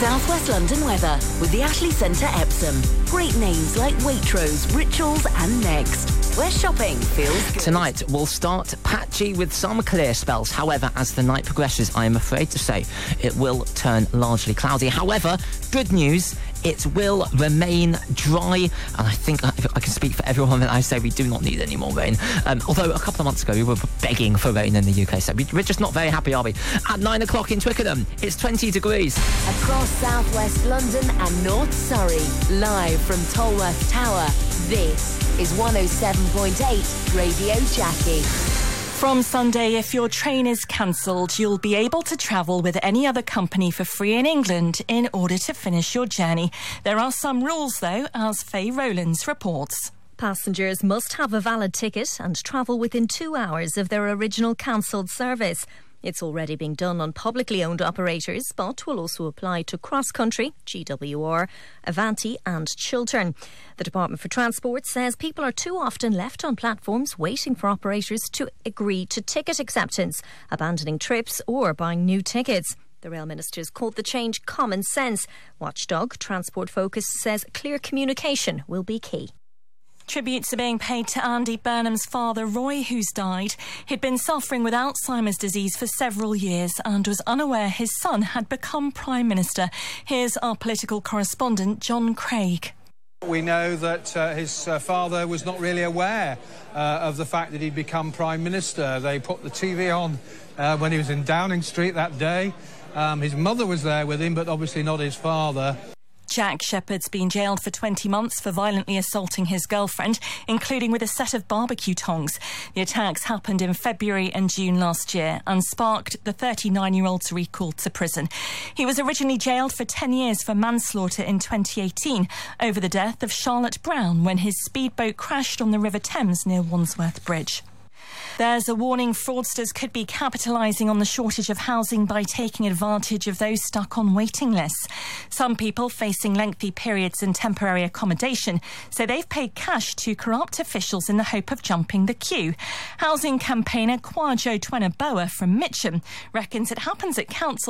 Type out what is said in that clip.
South West London weather with the Ashley Centre Epsom. Great names like Waitrose, Rituals and Next, where shopping feels good. Tonight will start patchy with some clear spells. However, as the night progresses, I am afraid to say it will turn largely cloudy. However, good news, it will remain dry, and I think I can speak for everyone when I say we do not need any more rain. Although a couple of months ago we were begging for rain in the UK, so we're just not very happy, are we? At 9 o'clock in Twickenham, it's 20 degrees. Across South West London and North Surrey, live from Tolworth Tower, this is 107.8 Radio Jackie. From Sunday, if your train is cancelled, you'll be able to travel with any other company for free in England in order to finish your journey. There are some rules, though, as Faye Rowlands reports. Passengers must have a valid ticket and travel within 2 hours of their original cancelled service. It's already being done on publicly owned operators, but will also apply to Cross Country, GWR, Avanti and Chiltern. The Department for Transport says people are too often left on platforms waiting for operators to agree to ticket acceptance, abandoning trips or buying new tickets. The Rail Ministers called the change common sense. Watchdog Transport Focus says clear communication will be key. Tributes are being paid to Andy Burnham's father, Roy, who's died. He'd been suffering with Alzheimer's disease for several years and was unaware his son had become Prime Minister. Here's our political correspondent, John Craig. We know that his father was not really aware of the fact that he'd become Prime Minister. They put the TV on when he was in Downing Street that day. His mother was there with him, but obviously not his father. Jack Shepherd's been jailed for 20 months for violently assaulting his girlfriend, including with a set of barbecue tongs. The attacks happened in February and June last year and sparked the 39-year-old's recall to prison. He was originally jailed for 10 years for manslaughter in 2018 over the death of Charlotte Brown when his speedboat crashed on the River Thames near Wandsworth Bridge. There's a warning fraudsters could be capitalising on the shortage of housing by taking advantage of those stuck on waiting lists. Some people facing lengthy periods in temporary accommodation say they've paid cash to corrupt officials in the hope of jumping the queue. Housing campaigner Kwajo Twenaboa from Mitcham reckons it happens at council